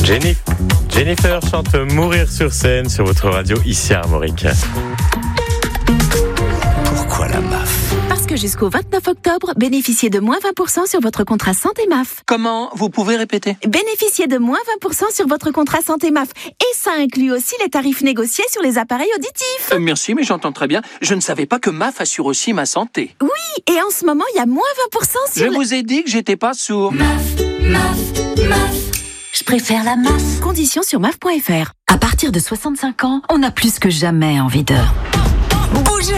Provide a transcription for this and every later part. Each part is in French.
Jennifer chante Mourir sur scène sur votre radio ici à Armorique. Pourquoi la MAF ? Parce que jusqu'au 29 octobre, bénéficiez de moins 20% sur votre contrat santé MAF. Comment ? Vous pouvez répéter ? Bénéficiez de moins 20% sur votre contrat santé MAF. Et ça inclut aussi les tarifs négociés sur les appareils auditifs. Merci, mais j'entends très bien. Je ne savais pas que MAF assure aussi ma santé. Oui, et en ce moment, il y a moins 20% sur Je vous ai dit que j'étais pas sourd. MAF. Je préfère la MAF. Conditions sur MAF.fr. À partir de 65 ans, on a plus que jamais envie de bouger.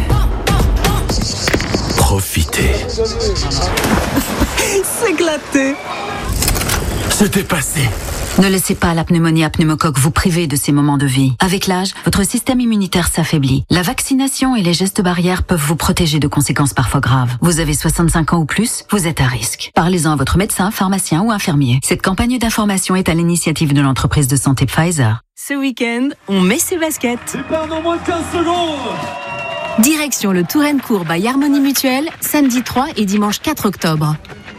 Profitez. S'éclater. Se dépasser. Ne laissez pas la pneumonie à pneumocoque vous priver de ces moments de vie. Avec l'âge, votre système immunitaire s'affaiblit. La vaccination et les gestes barrières peuvent vous protéger de conséquences parfois graves. Vous avez 65 ans ou plus, vous êtes à risque. Parlez-en à votre médecin, pharmacien ou infirmier. Cette campagne d'information est à l'initiative de l'entreprise de santé Pfizer. Ce week-end, on met ses baskets. Départ dans moins de 15 secondes. Direction le Touraine-Court by Harmonie Mutuelle, samedi 3 et dimanche 4 octobre.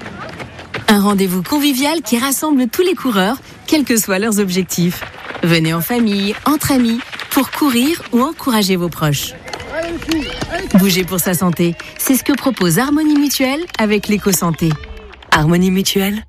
Un rendez-vous convivial qui rassemble tous les coureurs, quels que soient leurs objectifs. Venez en famille, entre amis, pour courir ou encourager vos proches. Bouger pour sa santé, c'est ce que propose Harmonie Mutuelle avec l'éco-santé. Harmonie Mutuelle.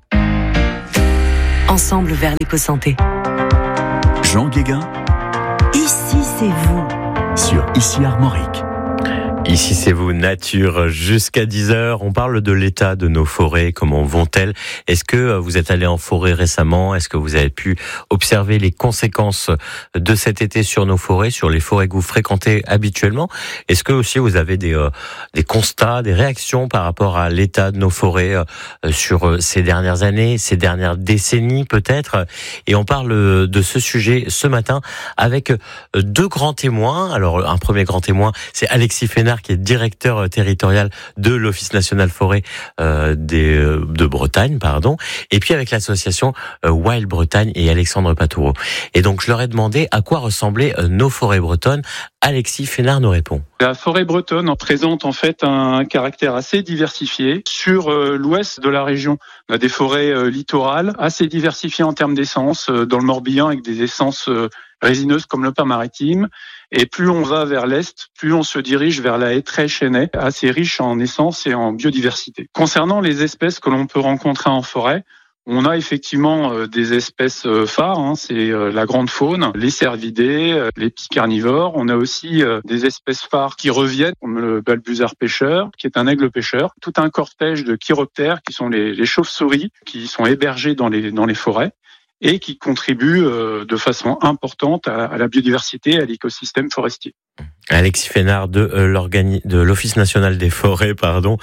Ensemble vers l'éco-santé. Jean Guéguin Ici, c'est vous. sur Ici Armorique. Ici c'est vous, nature, jusqu'à 10h. On parle de l'état de nos forêts, comment vont-elles ? Est-ce que vous êtes allé en forêt récemment ? Est-ce que vous avez pu observer les conséquences de cet été sur nos forêts, sur les forêts que vous fréquentez habituellement ? Est-ce que aussi vous avez des constats, des réactions par rapport à l'état de nos forêts sur ces dernières années, ces dernières décennies peut-être ? Et on parle de ce sujet ce matin avec deux grands témoins. Alors un premier grand témoin, c'est Alexis Fénard, qui est directeur territorial de l'Office national forêt de Bretagne, et puis avec l'association Wild Bretagne et Alexandre Patoureau. Et donc je leur ai demandé à quoi ressemblaient nos forêts bretonnes. Alexis Fénard nous répond. La forêt bretonne présente en fait un caractère assez diversifié. Sur l'ouest de la région, on a des forêts littorales assez diversifiées en termes d'essence, dans le Morbihan avec des essences résineuses comme le pin maritime. Et plus on va vers l'est, plus on se dirige vers la hêtraie chênaie, assez riche en essence et en biodiversité. Concernant les espèces que l'on peut rencontrer en forêt, on a effectivement des espèces phares, c'est la grande faune, les cervidés, les petits carnivores. On a aussi des espèces phares qui reviennent, comme le balbuzard pêcheur, qui est un aigle pêcheur. Tout un cortège de chiroptères, qui sont les chauves-souris, qui sont hébergés dans les forêts et qui contribuent de façon importante à la biodiversité et à l'écosystème forestier. Alexis Fénard de l'Office national des forêts,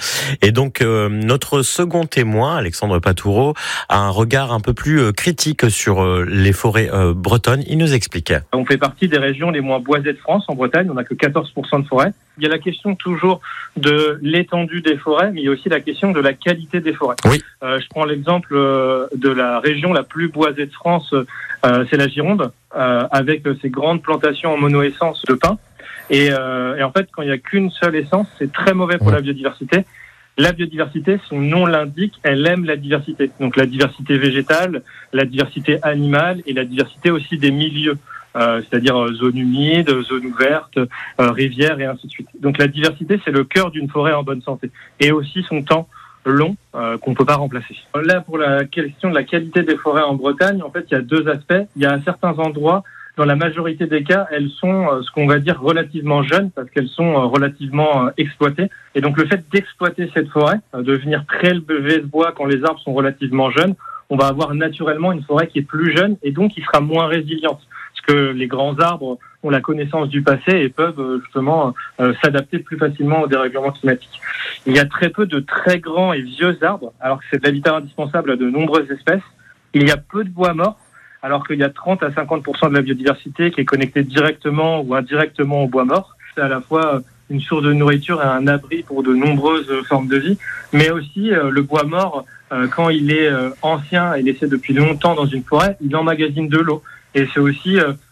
Et donc notre second témoin, Alexandre Patoureau, a un regard un peu plus critique sur les forêts bretonnes. Il nous explique. On fait partie des régions les moins boisées de France. En Bretagne, on n'a que 14% de forêts. Il y a la question toujours de l'étendue des forêts, mais il y a aussi la question de la qualité des forêts. Oui. Je prends l'exemple de la région la plus boisée de France, c'est la Gironde, avec ses grandes plantations en monoessence de pins. Et en fait, quand il n'y a qu'une seule essence, c'est très mauvais pour la biodiversité. La biodiversité, son nom l'indique, elle aime la diversité. Donc la diversité végétale, la diversité animale et la diversité aussi des milieux. C'est-à-dire zones humides, zones ouvertes, rivières et ainsi de suite. Donc la diversité, c'est le cœur d'une forêt en bonne santé. Et aussi son temps long qu'on ne peut pas remplacer. Là, pour la question de la qualité des forêts en Bretagne, en fait, il y a deux aspects. Il y a certains endroits, dans la majorité des cas, elles sont ce qu'on va dire relativement jeunes parce qu'elles sont relativement exploitées. Et donc le fait d'exploiter cette forêt, de venir prélever ce bois quand les arbres sont relativement jeunes, on va avoir naturellement une forêt qui est plus jeune et donc qui sera moins résiliente. Parce que les grands arbres ont la connaissance du passé et peuvent justement s'adapter plus facilement au dérèglement climatique. Il y a très peu de très grands et vieux arbres, alors que c'est de l'habitat indispensable à de nombreuses espèces. Il y a peu de bois morts, alors qu'il y a 30 à 50% de la biodiversité qui est connectée directement ou indirectement au bois mort. C'est à la fois une source de nourriture et un abri pour de nombreuses formes de vie, mais aussi le bois mort, quand il est ancien et laissé depuis longtemps dans une forêt, il emmagasine de l'eau. Et c'est aussi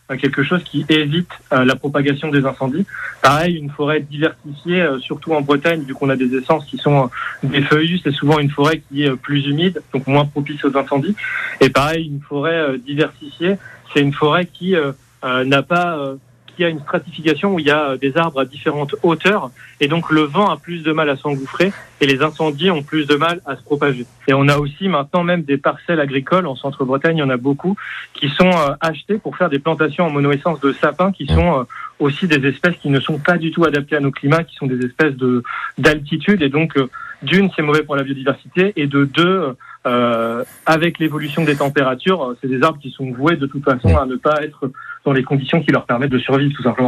quelque chose qui évite la propagation des incendies. Pareil, une forêt diversifiée, surtout en Bretagne, vu qu'on a des essences qui sont des feuillus, c'est souvent une forêt qui est plus humide, donc moins propice aux incendies. Et pareil, une forêt diversifiée, c'est une forêt qui qui a une stratification où il y a des arbres à différentes hauteurs, et donc le vent a plus de mal à s'engouffrer et les incendies ont plus de mal à se propager. Et on a aussi maintenant même des parcelles agricoles, en Centre-Bretagne, il y en a beaucoup, qui sont achetées pour faire des plantations en monoessence de sapins, qui sont aussi des espèces qui ne sont pas du tout adaptées à nos climats, qui sont des espèces d'altitude, et donc d'une, c'est mauvais pour la biodiversité, et de deux, avec l'évolution des températures, c'est des arbres qui sont voués de toute façon à ne pas être dans les conditions qui leur permettent de survivre, tout simplement.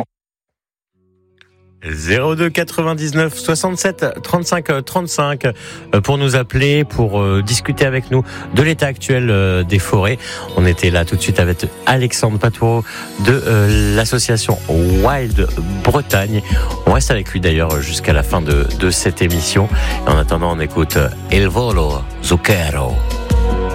02 99 67 35 35 pour nous appeler, pour discuter avec nous de l'état actuel des forêts. On était là tout de suite avec Alexandre Patoureau de l'association Wild Bretagne. On reste avec lui d'ailleurs jusqu'à la fin de cette émission. Et en attendant, on écoute El Volo Zucchero.